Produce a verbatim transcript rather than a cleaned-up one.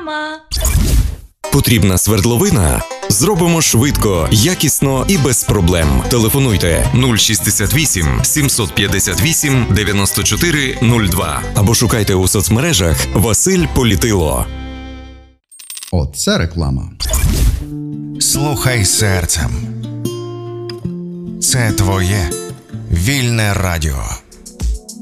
реклама. Потрібна свердловина? Зробимо швидко, якісно і без проблем. Телефонуйте нуль шістдесят вісім сімсот п'ятдесят вісім дев'яносто чотири нуль два або шукайте у соцмережах Василь Політило. Оце реклама. Слухай серцем. Це твоє вільне радіо.